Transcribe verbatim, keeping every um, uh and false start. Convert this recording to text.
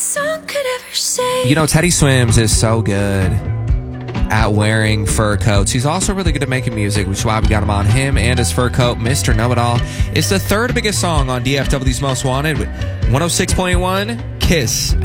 song could ever say. You know, Teddy Swims is so good at wearing fur coats. He's also really good at making music, which is why we got him on. Him and his fur coat, Mister Know-It-All. It's the third biggest song on D F W's Most Wanted. one oh six point one, Kiss.